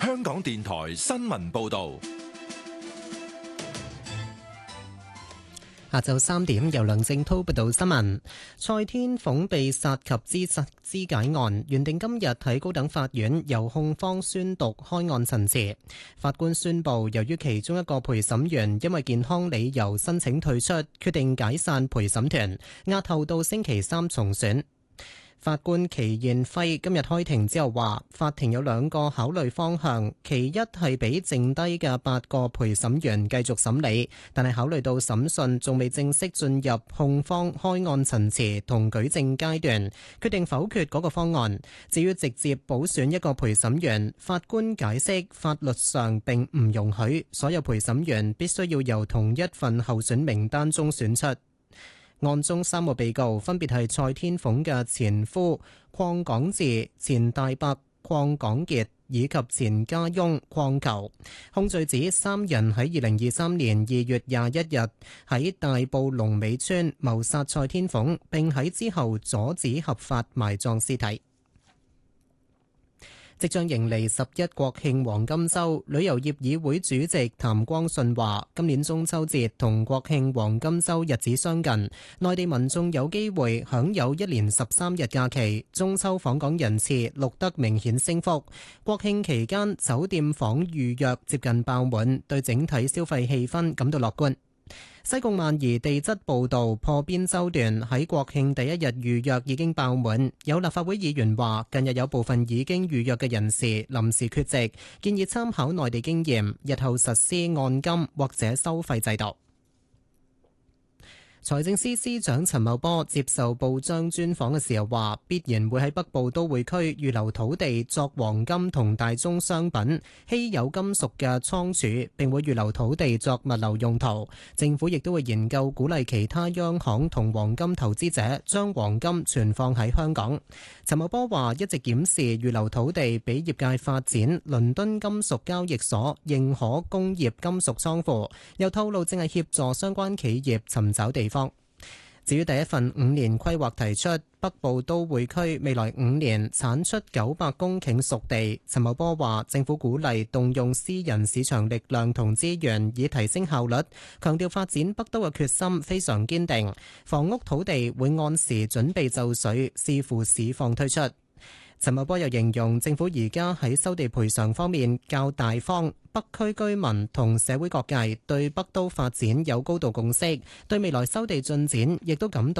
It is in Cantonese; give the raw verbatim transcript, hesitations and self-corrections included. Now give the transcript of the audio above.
香港電台新聞報道。 下晝三點，由梁正濤報道新聞。蔡天鳳被殺及肢肢解案，原定今日喺高等法院由控方宣讀開案陳詞。法官宣布，由於其中一個陪審員因為健康理由申請退出，決定解散陪審團，押後到星期三重選。法官祁燕輝今日開庭之後話，法庭有兩個考慮方向，其一係俾剩低嘅八個陪審員繼續審理，但係考慮到審訊仲未正式進入控方開案陳詞同舉證階段，決定否決嗰個方案。至於直接補選一個陪審員，法官解釋法律上並唔容許，所有陪審員必須要由同一份候選名單中選出。案中三個被告分別係蔡天鳳嘅前夫鄺港智、前大伯鄺港傑以及前家翁鄺球。控罪指三人喺二零二三年二月廿一日喺大埔龍尾村謀殺蔡天鳳，並喺之後阻止合法埋葬屍體。即將迎嚟十一國慶黃金週，旅遊業議會主席譚光信話：今年中秋節同國慶黃金週日子相近，內地民眾有機會享有一連十三日假期，中秋訪港人次錄得明顯升幅。國慶期間酒店房預約接近爆滿，對整體消費氣氛感到樂觀。西貢萬宜地質步道破邊洲段喺國慶第一日預約已經爆滿，有立法會議員話近日有部分已經預約嘅人士臨時缺席，建議參考內地經驗，日後實施按金或者收費制度。財政司司長陳茂波接受報章專訪嘅時候話，必然會喺北部都會區預留土地作黃金同大宗商品、稀有金屬嘅倉儲，並會預留土地作物流用途。政府亦都會研究鼓勵其他央行同黃金投資者將黃金存放喺香港。陳茂波話，一直檢視預留土地俾業界發展倫敦金屬交易所認可工業金屬倉庫，又透露正係協助相關企業尋找地方。至於第一份五年規劃提出北部都會區未來五年產出九百公頃熟地，陳茂波話政府鼓勵動用私人市場力量同資源以提升效率，強調發展北都嘅決心非常堅定，房屋土地會按時準備就緒，視乎市況推出。陳茂波又形容政府而家喺收地賠償方面較大方，北區居民同社會各界對北都發展有高度共識，對未來收地進展亦都感到